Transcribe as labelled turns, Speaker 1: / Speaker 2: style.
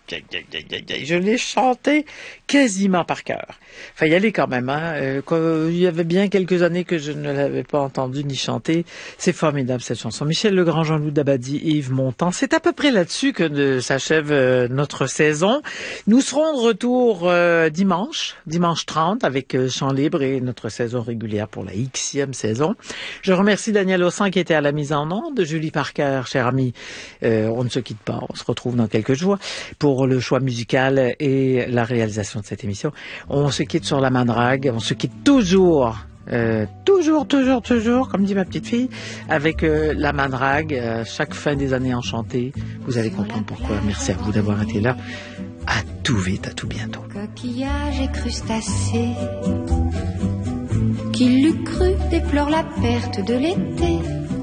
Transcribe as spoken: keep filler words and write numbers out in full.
Speaker 1: Je l'ai chanté quasiment par cœur. Enfin, y aller quand même. Hein. Euh, il y avait bien quelques années que je ne l'avais pas entendu ni chanté. C'est formidable cette chanson. Michel Legrand, Jean-Loup Dabadi, Yves Montand. C'est à peu près là-dessus que de, s'achève euh, notre saison. Nous serons de retour euh, dimanche, dimanche trente, avec euh, Chant Libre et notre saison régulière pour la Xème saison. Je remercie Daniel Ossan qui était à la mise en onde, Julie Parker, cher ami. Euh, on ne se quitte pas, on se retrouve dans quelques jours pour le choix musical et la réalisation de cette émission. On se quitte sur la main drague, on se quitte toujours, euh, toujours, toujours, toujours, comme dit ma petite fille, avec euh, la main drague, euh, chaque fin des années enchantées. Vous allez comprendre pourquoi. Merci à vous d'avoir été là. À tout vite, à tout bientôt.
Speaker 2: Coquillages et crustacés, qui l'eût cru déplore la perte de l'été.